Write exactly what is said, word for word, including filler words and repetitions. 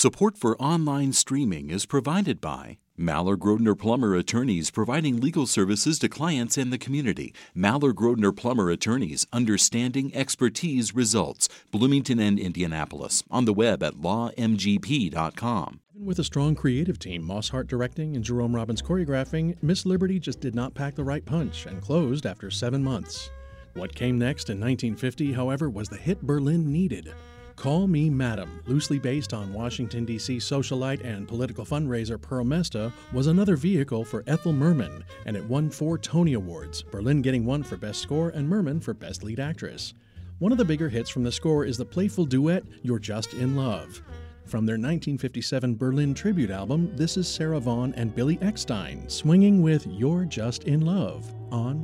Support for online streaming is provided by Maller Grodner Plummer Attorneys, providing legal services to clients and the community. Maller Grodner Plummer Attorneys, understanding expertise results. Bloomington and Indianapolis. On the web at law m g p dot com. Even with a strong creative team, Moss Hart directing and Jerome Robbins choreographing, Miss Liberty just did not pack the right punch and closed after seven months. What came next in nineteen fifty, however, was the hit Berlin needed. Call Me Madam, loosely based on Washington, D C socialite and political fundraiser Pearl Mesta, was another vehicle for Ethel Merman, and it won four Tony Awards, Berlin getting one for Best Score and Merman for Best Lead Actress. One of the bigger hits from the score is the playful duet, You're Just in Love. From their nineteen fifty-seven Berlin tribute album, this is Sarah Vaughan and Billy Eckstine swinging with You're Just in Love on